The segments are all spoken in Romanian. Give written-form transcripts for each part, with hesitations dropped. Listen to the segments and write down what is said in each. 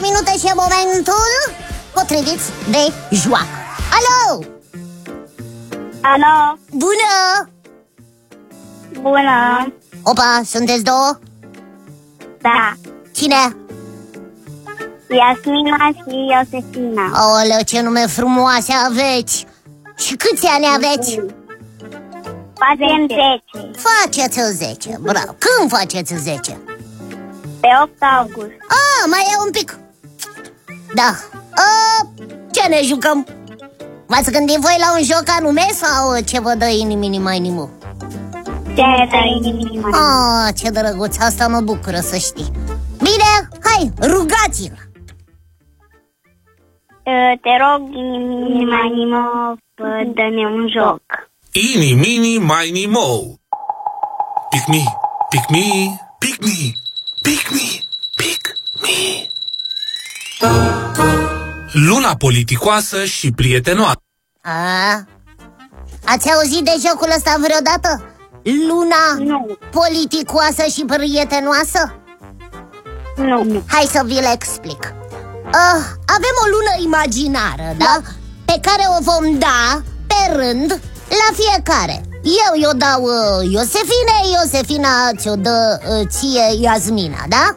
minute și e momentul potrivit de joacă. Alo! Alo! Bună! Bună! Opa, sunteți două? Da. Cine? Iasmina și Iosefina. Aoleu, ce nume frumoase aveți! Și câți ani aveți? Facem 10. Faceți 10, bravo. Când faceți 10? Pe 8 august. Mai e un pic. Da. Ce ne jucăm? V-ați gândit voi la un joc anume sau ce vă dă inimini-mai-nimu? Ce ne dă inimini-mai-nimu? Ce drăguț, asta mă bucură să știi. Bine, hai, rugați-l. Te rog, inimini-mai-nimu, dă-ne un joc. Inimini-mai-nimu. Pick-me, pick-me, pick-me, pick-me, pick-me. Luna politicoasă și prietenoasă. Ați auzit de jocul ăsta vreodată? Luna politicoasă și prietenoasă? Nu. Hai să vi le explic. Avem o lună imaginară, da? Pe care o vom da pe rând la fiecare. Eu i-o dau Iosefine, Iosefina ți-o dă ție, Iasmina, da?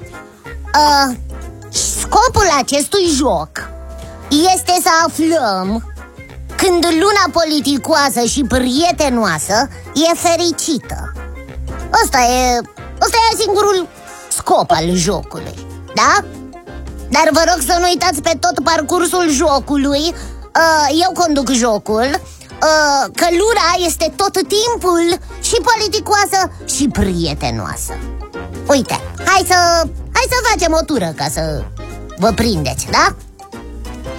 Scopul acestui joc este să aflăm când luna politicoasă și prietenoasă e fericită. Ăsta e singurul scop al jocului, da? Dar vă rog să nu uitați pe tot parcursul jocului, eu conduc jocul, că luna este tot timpul și politicoasă și prietenoasă. Uite, hai să facem o tură ca să vă prindeți, da?